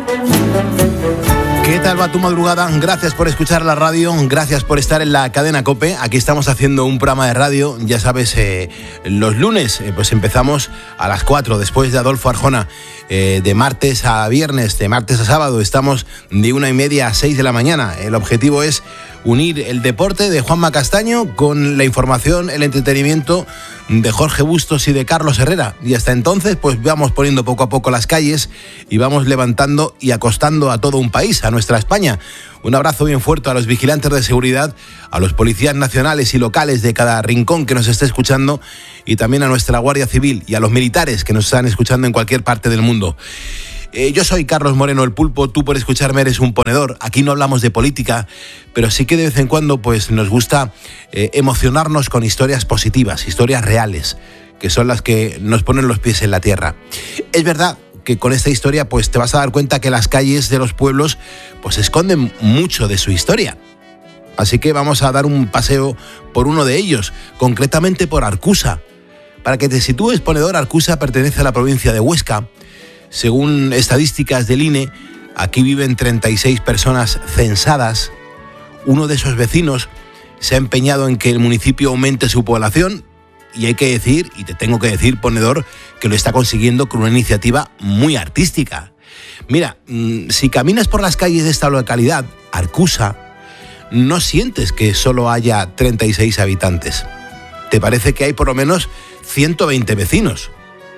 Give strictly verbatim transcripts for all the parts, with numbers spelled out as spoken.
¿Qué tal va tu madrugada? Gracias por escuchar la radio, gracias por estar en la cadena COPE. Aquí estamos haciendo un programa de radio, ya sabes, eh, los lunes eh, pues empezamos a las cuatro, después de Adolfo Arjona, eh, de martes a viernes, de martes a sábado, estamos de una y media a seis de la mañana. El objetivo es unir el deporte de Juanma Castaño con la información, el entretenimiento de Jorge Bustos y de Carlos Herrera. Y hasta entonces, pues vamos poniendo poco a poco las calles y vamos levantando y acostando a todo un país, a nuestra España. Un abrazo bien fuerte a los vigilantes de seguridad, a los policías nacionales y locales de cada rincón que nos esté escuchando y también a nuestra Guardia Civil y a los militares que nos están escuchando en cualquier parte del mundo. Eh, yo soy Carlos Moreno el Pulpo, tú por escucharme eres un ponedor. Aquí no hablamos de política, pero sí que de vez en cuando pues, nos gusta eh, emocionarnos con historias positivas, historias reales, que son las que nos ponen los pies en la tierra. Es verdad que con esta historia pues, te vas a dar cuenta que las calles de los pueblos pues, esconden mucho de su historia. Así que vamos a dar un paseo por uno de ellos, concretamente por Arcusa. Para que te sitúes, ponedor, Arcusa pertenece a la provincia de Huesca. Según estadísticas del I N E, aquí viven treinta y seis personas censadas. Uno de esos vecinos se ha empeñado en que el municipio aumente su población y hay que decir, y te tengo que decir, ponedor, que lo está consiguiendo con una iniciativa muy artística. Mira, si caminas por las calles de esta localidad, Arcusa, no sientes que solo haya treinta y seis habitantes. Te parece que hay por lo menos ciento veinte vecinos.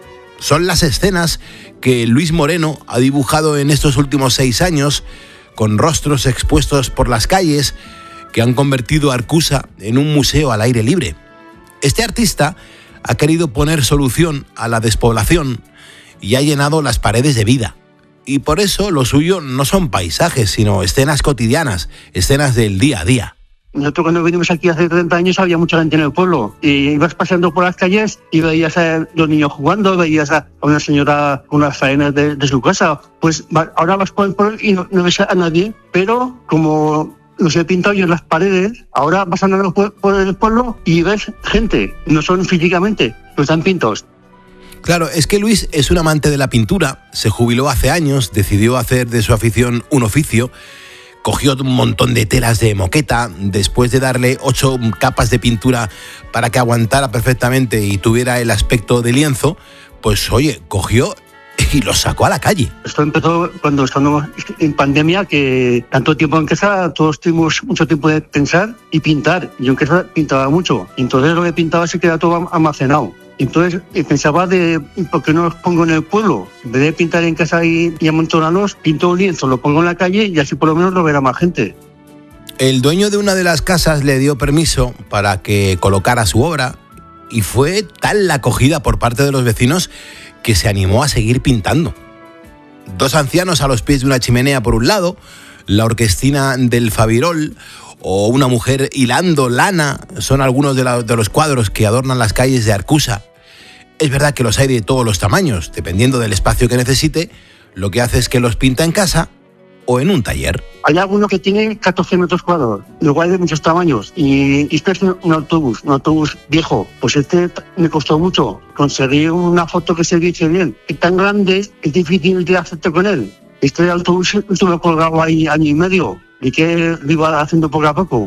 Son las escenas que Luis Moreno ha dibujado en estos últimos seis años, con rostros expuestos por las calles, que han convertido a Arcusa en un museo al aire libre. Este artista ha querido poner solución a la despoblación y ha llenado las paredes de vida. Y por eso lo suyo no son paisajes, sino escenas cotidianas, escenas del día a día. Nosotros cuando vinimos aquí hace treinta años había mucha gente en el pueblo y ibas paseando por las calles y veías a los niños jugando, veías a una señora con las faenas de, de su casa. Pues ahora vas por el pueblo y no, no ves a nadie, pero como los he pintado yo en las paredes, ahora vas andando por, por el pueblo y ves gente, no son físicamente, pero están pintados. Claro, es que Luis es un amante de la pintura, se jubiló hace años, decidió hacer de su afición un oficio. Cogió un montón de telas de moqueta, después de darle ocho capas de pintura para que aguantara perfectamente y tuviera el aspecto de lienzo, pues oye, cogió y lo sacó a la calle. Esto empezó cuando estábamos en pandemia, que tanto tiempo en casa, todos tuvimos mucho tiempo de pensar y pintar. Yo en casa pintaba mucho, entonces lo que pintaba se quedaba todo almacenado. Entonces pensaba de, ¿por qué no los pongo en el pueblo? En vez de pintar en casa y, y amontonarlos, pinto un lienzo, lo pongo en la calle y así por lo menos lo verá más gente. El dueño de una de las casas le dio permiso para que colocara su obra y fue tal la acogida por parte de los vecinos que se animó a seguir pintando. Dos ancianos a los pies de una chimenea por un lado, la orquestina del Fabirol o una mujer hilando lana son algunos de, la, de los cuadros que adornan las calles de Arcusa. Es verdad que los hay de todos los tamaños, dependiendo del espacio que necesite. Lo que hace es que los pinta en casa o en un taller. Hay algunos que tienen catorce metros cuadrados, luego hay de muchos tamaños. Y este es un autobús, un autobús viejo. Pues este me costó mucho conseguir una foto que se viese bien. Es tan grande, es difícil de hacerte con él. Este autobús estuve colgado ahí año y medio y que lo iba haciendo poco a poco.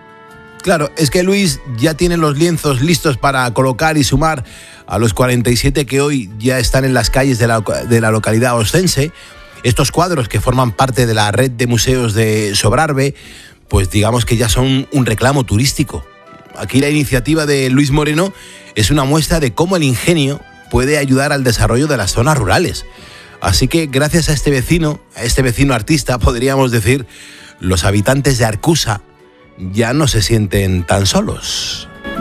Claro, es que Luis ya tiene los lienzos listos para colocar y sumar a los cuarenta y siete que hoy ya están en las calles de la, de la localidad ostense. Estos cuadros que forman parte de la red de museos de Sobrarbe, pues digamos que ya son un reclamo turístico. Aquí la iniciativa de Luis Moreno es una muestra de cómo el ingenio puede ayudar al desarrollo de las zonas rurales. Así que gracias a este vecino, a este vecino artista, podríamos decir, los habitantes de Arcusa ya no se sienten tan solos.